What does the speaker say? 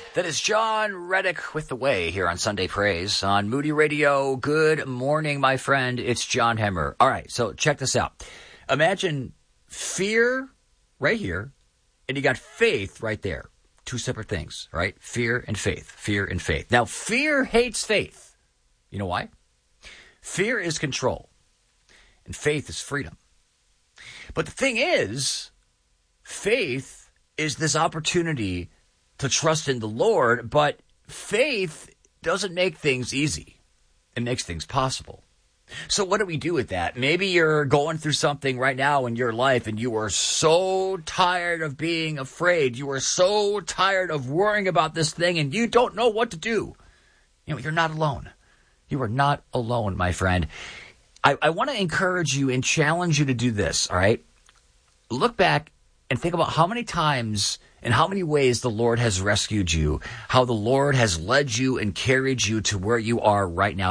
That is John Reddick with The Way here on Sunday Praise on Moody Radio. Good morning, my friend. It's John Hemmer. All right, so check this out. Imagine fear right here, and you got faith right there. Two separate things, right? Fear and faith. Fear and faith. Now, fear hates faith. You know why? Fear is control, and faith is freedom. But the thing is, faith is this opportunity to trust in the Lord, but faith doesn't make things easy. It makes things possible. So what do we do with that? Maybe you're going through something right now in your life and you are so tired of being afraid. You are so tired of worrying about this thing and you don't know what to do. You know, you're not alone. You are not alone, my friend. I want to encourage you and challenge you to do this, all right? Look back and think about how many times and how many ways the Lord has rescued you, how the Lord has led you and carried you to where you are right now.